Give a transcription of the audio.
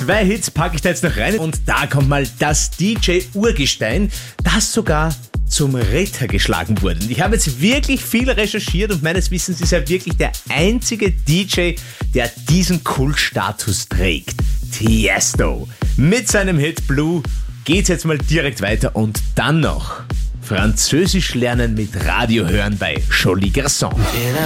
2 Hits packe ich da jetzt noch rein und da kommt mal das DJ-Urgestein, das sogar zum Ritter geschlagen wurde. Und ich habe jetzt wirklich viel recherchiert und meines Wissens ist er wirklich der einzige DJ, der diesen Kultstatus trägt. Tiesto. Mit seinem Hit Blue geht's jetzt mal direkt weiter und dann noch Französisch lernen mit Radio hören bei Joli Garçon.